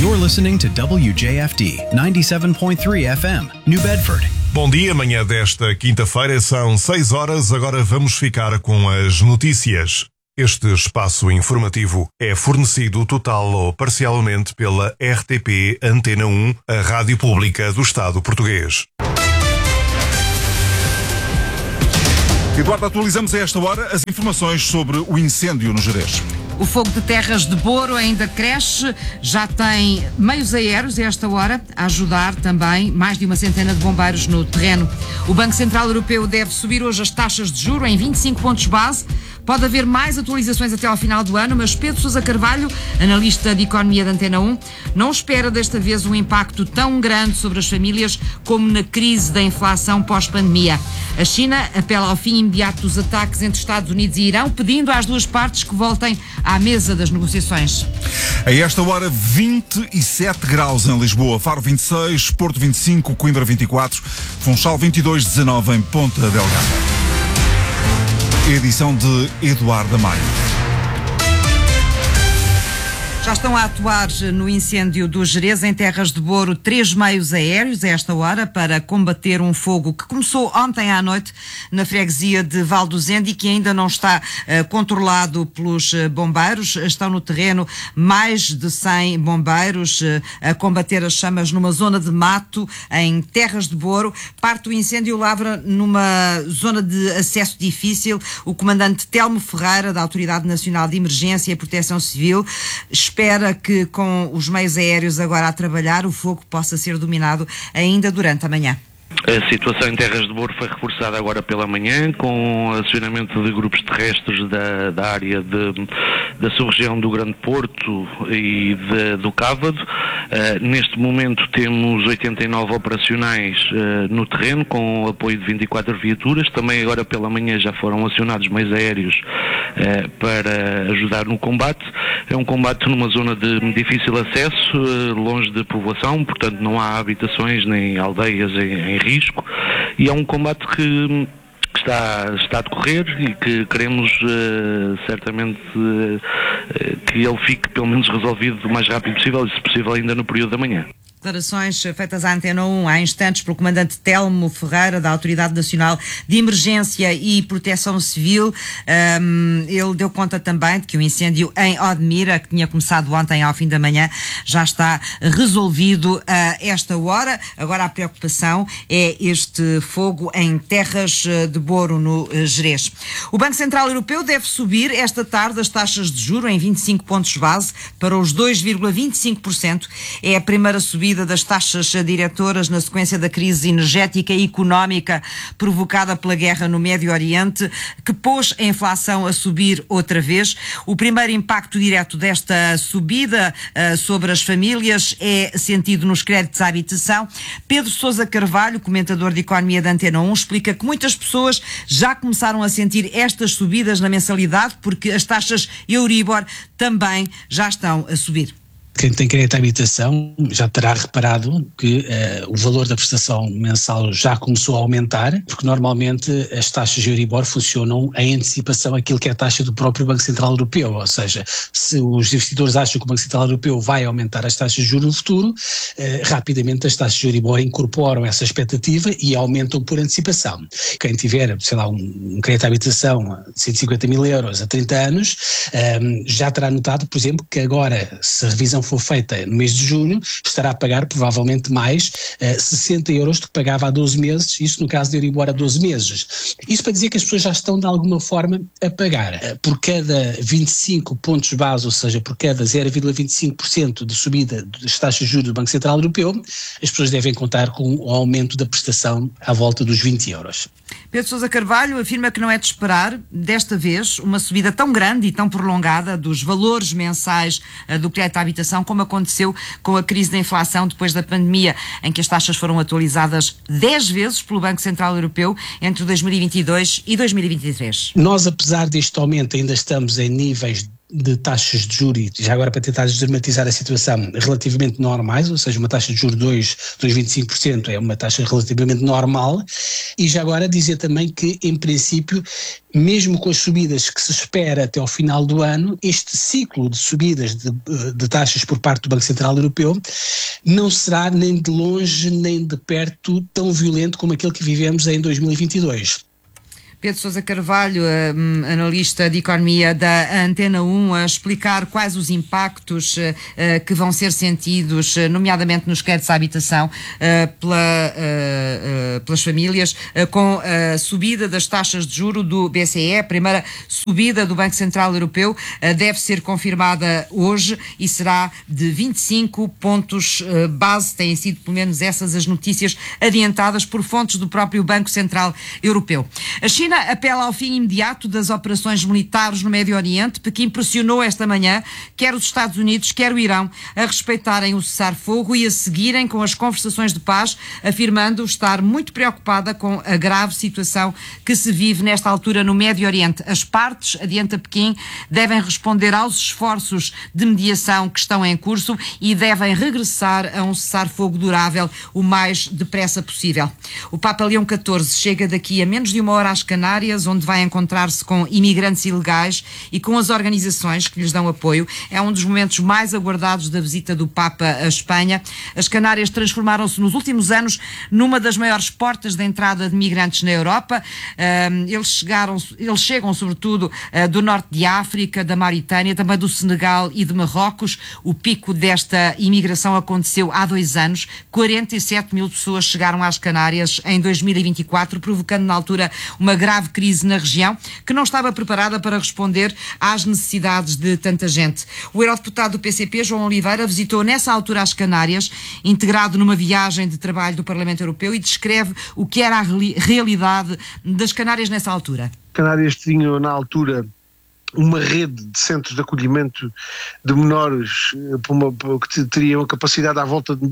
You're listening to WJFD 97.3 FM, New Bedford. Bom dia, manhã desta quinta-feira, são 6 horas, agora vamos ficar com as notícias. Este espaço informativo é fornecido total ou parcialmente pela RTP Antena 1, a rádio pública do Estado português. Eduardo, atualizamos a esta hora as informações sobre o incêndio no Gerês. O fogo de Terras de Boro ainda cresce, já tem meios aéreos a esta hora a ajudar também mais de uma centena de bombeiros no terreno. O Banco Central Europeu deve subir hoje as taxas de juros em 25 pontos base. Pode haver mais atualizações até ao final do ano, mas Pedro Sousa Carvalho, analista de economia da Antena 1, não espera desta vez um impacto tão grande sobre as famílias como na crise da inflação pós-pandemia. A China apela ao fim imediato dos ataques entre Estados Unidos e Irão, pedindo às duas partes que voltem à mesa das negociações. A esta hora, 27 graus em Lisboa, Faro 26, Porto 25, Coimbra 24, Funchal 22, 19 em Ponta Delgada. Edição de Eduardo Amaya. Já estão a atuar no incêndio do Gerês, em Terras de Boro, 3 meios aéreos a esta hora para combater um fogo que começou ontem à noite na freguesia de Valdozende e que ainda não está controlado pelos bombeiros. Estão no terreno mais de 100 bombeiros a combater as chamas numa zona de mato em Terras de Boro. Parte do incêndio lavra numa zona de acesso difícil. O comandante Telmo Ferreira, da Autoridade Nacional de Emergência e Proteção Civil, espera que com os meios aéreos agora a trabalhar o fogo possa ser dominado ainda durante a manhã. A situação em Terras de Boro foi reforçada agora pela manhã com acionamento de grupos terrestres da área da sub-região do Grande Porto e do Cávado. Neste momento temos 89 operacionais no terreno com o apoio de 24 viaturas. Também agora pela manhã já foram acionados meios aéreos para ajudar no combate. É um combate numa zona de difícil acesso, longe de povoação, portanto não há habitações nem aldeias em risco, e é um combate que está a decorrer e que queremos certamente que ele fique pelo menos resolvido o mais rápido possível e se possível ainda no período da manhã. Declarações feitas à Antena 1 há instantes pelo comandante Telmo Ferreira, da Autoridade Nacional de Emergência e Proteção Civil. Ele deu conta também de que o incêndio em Odmira, que tinha começado ontem ao fim da manhã, já está resolvido a esta hora. Agora a preocupação é este fogo em Terras de Boro, no Gerês. O Banco Central Europeu deve subir esta tarde as taxas de juros em 25 pontos base para os 2,25%. É a primeira subida das taxas diretoras na sequência da crise energética e económica provocada pela guerra no Médio Oriente, que pôs a inflação a subir outra vez. O primeiro impacto direto desta subida sobre as famílias é sentido nos créditos à habitação. Pedro Sousa Carvalho, comentador de economia da Antena 1, explica que muitas pessoas já começaram a sentir estas subidas na mensalidade porque as taxas Euribor também já estão a subir. Quem tem crédito à habitação já terá reparado que o valor da prestação mensal já começou a aumentar, porque normalmente as taxas de Euribor funcionam em antecipação àquilo que é a taxa do próprio Banco Central Europeu, ou seja, se os investidores acham que o Banco Central Europeu vai aumentar as taxas de juros no futuro, rapidamente as taxas de Euribor incorporam essa expectativa e aumentam por antecipação. Quem tiver, sei lá, um crédito à habitação de 150 mil euros a 30 anos, já terá notado, por exemplo, que agora, se a revisão for feita no mês de junho, estará a pagar provavelmente mais 60 euros do que pagava há 12 meses, isso no caso de Euribor a 12 meses. Isso para dizer que as pessoas já estão de alguma forma a pagar. Por cada 25 pontos base, ou seja, por cada 0,25% de subida das taxas de juros do Banco Central Europeu, as pessoas devem contar com o aumento da prestação à volta dos 20 euros. Pedro Sousa Carvalho afirma que não é de esperar, desta vez, uma subida tão grande e tão prolongada dos valores mensais do crédito à habitação, como aconteceu com a crise da inflação depois da pandemia, em que as taxas foram atualizadas 10 vezes pelo Banco Central Europeu entre 2022 e 2023. Nós, apesar deste aumento, ainda estamos em níveis de taxas de juros, e já agora para tentar desdramatizar a situação, relativamente normais, ou seja, uma taxa de juros 2,25% é uma taxa relativamente normal, e já agora dizer também que, em princípio, mesmo com as subidas que se espera até ao final do ano, este ciclo de subidas de taxas por parte do Banco Central Europeu não será nem de longe nem de perto tão violento como aquele que vivemos em 2022. Pedro Sousa Carvalho, analista de economia da Antena 1, a explicar quais os impactos que vão ser sentidos, nomeadamente nos créditos à habitação, pelas famílias, com a subida das taxas de juro do BCE. A primeira subida do Banco Central Europeu deve ser confirmada hoje e será de 25 pontos base. Têm sido pelo menos essas as notícias adiantadas por fontes do próprio Banco Central Europeu. A China apela ao fim imediato das operações militares no Médio Oriente. Pequim pressionou esta manhã quer os Estados Unidos, quer o Irão a respeitarem o cessar-fogo e a seguirem com as conversações de paz, afirmando estar muito preocupada com a grave situação que se vive nesta altura no Médio Oriente. As partes, adianta Pequim, devem responder aos esforços de mediação que estão em curso e devem regressar a um cessar-fogo durável o mais depressa possível. O Papa Leão XIV chega daqui a menos de uma hora às Canárias, onde vai encontrar-se com imigrantes ilegais e com as organizações que lhes dão apoio. É um dos momentos mais aguardados da visita do Papa à Espanha. As Canárias transformaram-se nos últimos anos numa das maiores portas de entrada de migrantes na Europa. Eles chegam sobretudo do norte de África, da Mauritânia, também do Senegal e de Marrocos. O pico desta imigração aconteceu há 2 anos. 47 mil pessoas chegaram às Canárias em 2024, provocando na altura uma grave crise na região, que não estava preparada para responder às necessidades de tanta gente. O eurodeputado do PCP, João Oliveira, visitou nessa altura as Canárias, integrado numa viagem de trabalho do Parlamento Europeu, e descreve o que era a realidade das Canárias nessa altura. Canárias tinham na altura uma rede de centros de acolhimento de menores que teriam a capacidade à volta de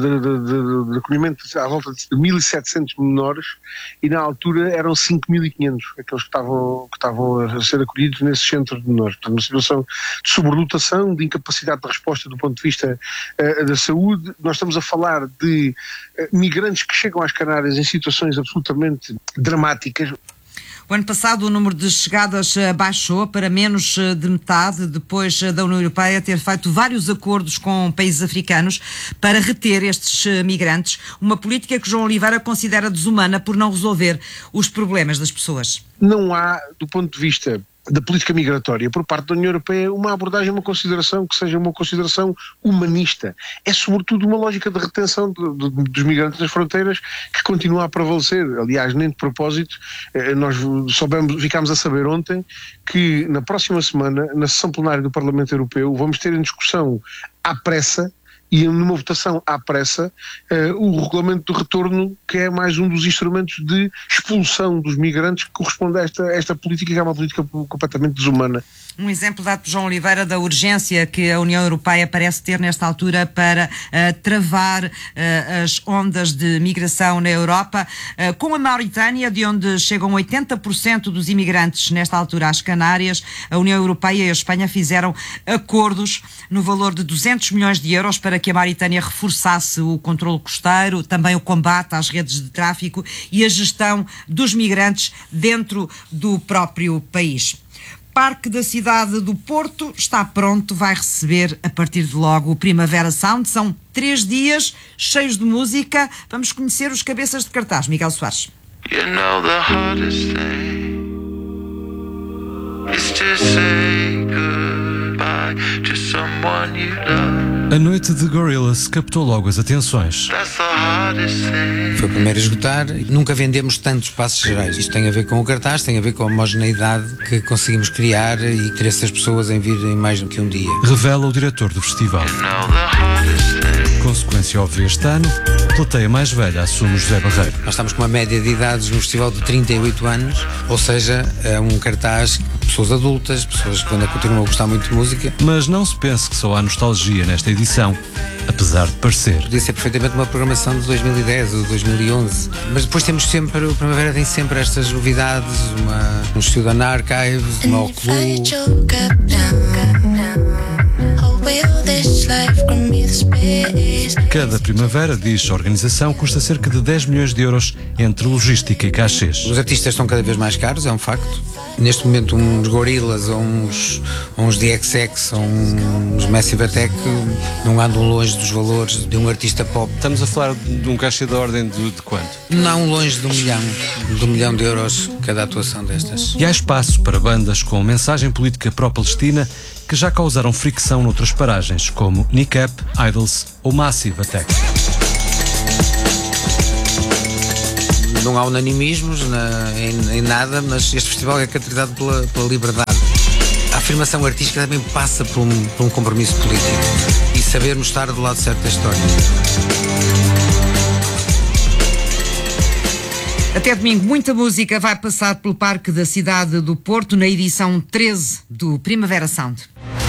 acolhimento à volta de 1.700 menores, e na altura eram 5.500 aqueles que estavam a ser acolhidos nesses centros de menores. Portanto, uma situação de sobrelotação, de incapacidade de resposta do ponto de vista da saúde. Nós estamos a falar de migrantes que chegam às Canárias em situações absolutamente dramáticas. O ano passado o número de chegadas baixou para menos de metade, depois da União Europeia ter feito vários acordos com países africanos para reter estes migrantes, uma política que João Oliveira considera desumana por não resolver os problemas das pessoas. Não há, do ponto de vista da política migratória por parte da União Europeia, uma abordagem, uma consideração que seja uma consideração humanista. É sobretudo uma lógica de retenção dos migrantes nas fronteiras que continua a prevalecer. Aliás, nem de propósito, nós ficámos a saber ontem que na próxima semana, na sessão plenária do Parlamento Europeu, vamos ter em discussão à pressa e numa votação à pressa o regulamento do retorno, que é mais um dos instrumentos de expulsão dos migrantes que corresponde a esta política, que é uma política completamente desumana. Um exemplo dado por João Oliveira da urgência que a União Europeia parece ter nesta altura para travar as ondas de migração na Europa, com a Mauritânia, de onde chegam 80% dos imigrantes nesta altura às Canárias. A União Europeia e a Espanha fizeram acordos no valor de 200 milhões de euros para que a Mauritânia reforçasse o controle costeiro, também o combate às redes de tráfico e a gestão dos migrantes dentro do próprio país. Parque da cidade do Porto está pronto, vai receber a partir de logo o Primavera Sound. São 3 dias cheios de música. Vamos conhecer os cabeças de cartaz. Miguel Soares. You know the hardest thing is to say goodbye to someone you love. A noite de Gorillaz captou logo as atenções. That's the hardest thing. Foi o primeiro a esgotar. Nunca vendemos tantos passos gerais. Isto tem a ver com o cartaz, tem a ver com a homogeneidade que conseguimos criar e interesse das pessoas em virem mais do que um dia. Revela o diretor do festival. You know the hardest thing. Consequência óbvia este ano, plateia mais velha, assume José Barreiro. Nós estamos com uma média de idades no festival de 38 anos, ou seja, é um cartaz de pessoas adultas, pessoas que ainda continuam a gostar muito de música. Mas não se pense que só há nostalgia nesta edição, apesar de parecer. Podia ser perfeitamente uma programação de 2010 ou 2011, mas depois temos sempre, o Primavera tem sempre estas novidades, um Student Archives, uma Oclu. Cada primavera, diz a organização, custa cerca de 10 milhões de euros entre logística e cachês. Os artistas estão cada vez mais caros, é um facto. Neste momento uns Gorillaz ou uns DXX ou uns Massive Attack não andam longe dos valores de um artista pop. Estamos a falar de um cachê da ordem de quanto? Não longe de um milhão de euros cada atuação destas. E há espaço para bandas com mensagem política pró-Palestina que já causaram fricção noutras paragens, como Nicap, Idols ou Massive Attack. Não há unanimismos em nada, mas este festival é caracterizado pela liberdade. A afirmação artística também passa por um compromisso político e sabermos estar do lado certo da história. Até domingo, muita música vai passar pelo Parque da Cidade do Porto na edição 13 do Primavera Sound.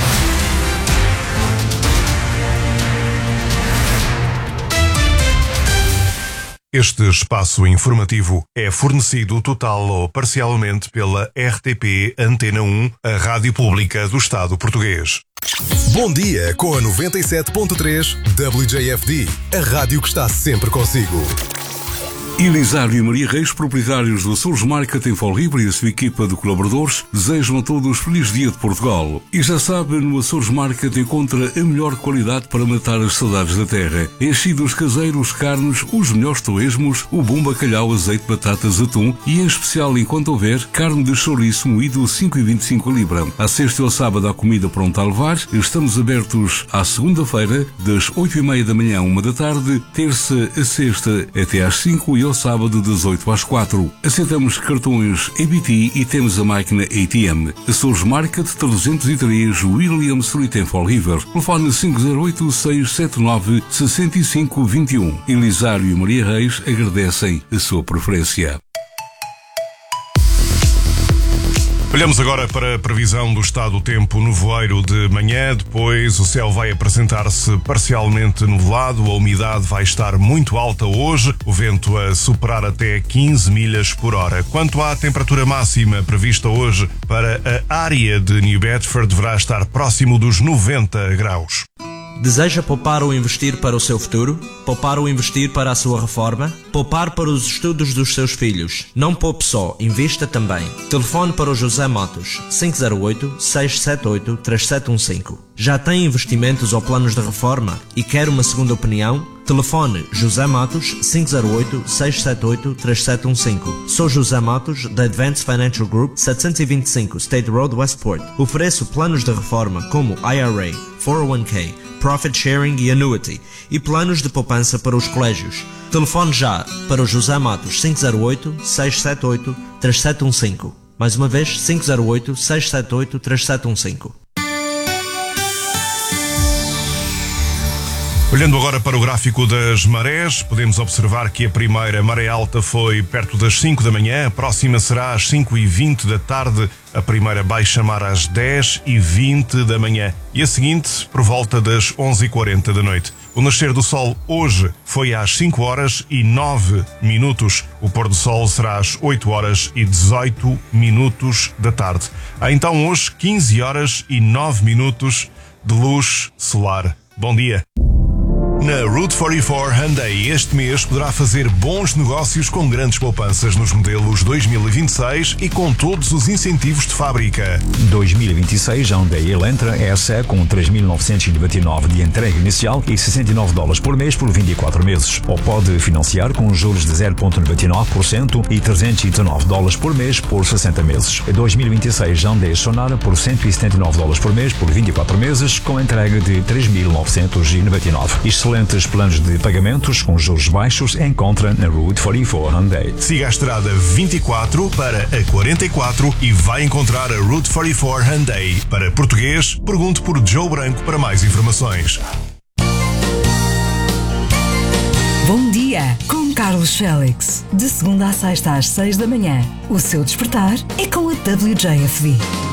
Este espaço informativo é fornecido total ou parcialmente pela RTP Antena 1, a rádio pública do Estado português. Bom dia com a 97.3 WJFD, a rádio que está sempre consigo. Elisário e Maria Reis, proprietários do Açores Market em Folribre e a sua equipa de colaboradores, desejam a todos feliz dia de Portugal. E já sabe, no Açores Market encontra a melhor qualidade para matar as saudades da terra. Enchidos caseiros, carnes, os melhores torresmos, o bom bacalhau, azeite, batatas, atum e, em especial, enquanto houver, carne de chouriço moído 5,25 a libra. À sexta e ao sábado há comida pronta a levar. Estamos abertos à segunda-feira, das 8h30 da manhã à 1 da tarde, terça a sexta até às 5 e ao sábado das 8 às 4. Aceitamos cartões EBT e temos a máquina ATM. Açores Market 303 William Street em Fall River. Telefone 508-679-6521. Elisário e Maria Reis agradecem a sua preferência. Olhamos agora para a previsão do estado do tempo nevoeiro de manhã. Depois o céu vai apresentar-se parcialmente nublado, a umidade vai estar muito alta hoje, o vento a superar até 15 milhas por hora. Quanto à temperatura máxima prevista hoje para a área de New Bedford, deverá estar próximo dos 90 graus. Deseja poupar ou investir para o seu futuro? Poupar ou investir para a sua reforma? Poupar para os estudos dos seus filhos? Não poupe só, invista também. Telefone para o José Matos, 508-678-3715. Já tem investimentos ou planos de reforma e quer uma segunda opinião? Telefone José Matos 508-678-3715. Sou José Matos, da Advanced Financial Group, 725 State Road, Westport. Ofereço planos de reforma como IRA, 401k, Profit Sharing e Annuity e planos de poupança para os colégios. Telefone já para o José Matos 508-678-3715. Mais uma vez, 508-678-3715. Olhando agora para o gráfico das marés, podemos observar que a primeira maré alta foi perto das 5 da manhã, a próxima será às 5h20 da tarde, a primeira baixa mar às 10h20 da manhã e a seguinte por volta das 11h40 da noite. O nascer do sol hoje foi às 5h09. O pôr do sol será às 8h18 da tarde. Há então hoje 15h09 de luz solar. Bom dia! Na Route 44 Hyundai este mês poderá fazer bons negócios com grandes poupanças nos modelos 2026 e com todos os incentivos de fábrica. 2026 Hyundai Elantra SE com 3.999 de entrega inicial e $69 por mês por 24 meses. Ou pode financiar com juros de 0,99% e $309 por mês por 60 meses. 2026 Hyundai Sonara por $179 por mês por 24 meses com entrega de 3.999. Excelentes planos de pagamentos com juros baixos encontra na Route 44 Hyundai. Siga a estrada 24 para a 44 e vai encontrar a Route 44 Hyundai. Para português, pergunte por Joe Branco para mais informações. Bom dia, com Carlos Félix. De segunda à sexta às 6 da manhã. O seu despertar é com a WJFD.